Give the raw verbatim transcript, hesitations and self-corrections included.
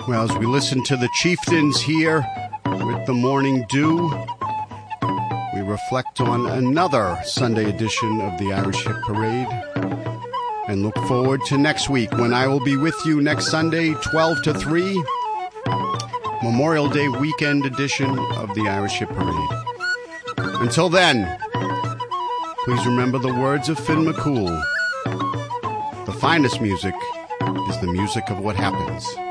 Well, as we listen to the Chieftains here with the Morning Dew, we reflect on another Sunday edition of the Irish Hit Parade and look forward to next week when I will be with you next Sunday, twelve to three, Memorial Day weekend edition of the Irish Hit Parade. Until then, please remember the words of Finn McCool. The finest music is the music of what happens.